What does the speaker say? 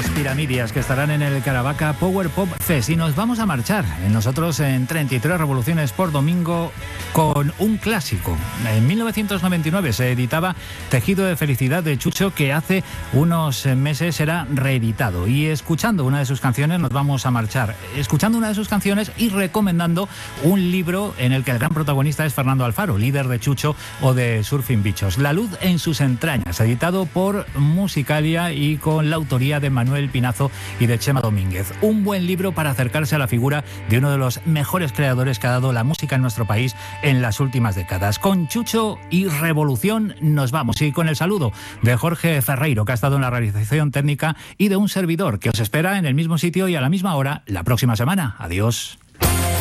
los Piramidias, que estarán en el Caravaca Power Pop Fest. Y nos vamos a marchar nosotros en 33 revoluciones por domingo con un clásico. En 1999 se editaba Tejido de Felicidad de Chucho, que hace unos meses era reeditado. Y escuchando una de sus canciones nos vamos a marchar. Escuchando una de sus canciones y recomendando un libro en el que el gran protagonista es Fernando Alfaro, líder de Chucho o de Surfing Bichos. La luz en sus entrañas, editado por Musicalia y con la autoría de Manuel Pinazo y de Chema Domínguez. Un buen libro para acercarse a la figura de uno de los mejores creadores que ha dado la música en nuestro país en las últimas décadas. Con Chucho y Revolución nos vamos, y con el saludo de Jorge Ferreiro, que ha estado en la realización técnica, y de un servidor que os espera en el mismo sitio y a la misma hora la próxima semana. Adiós.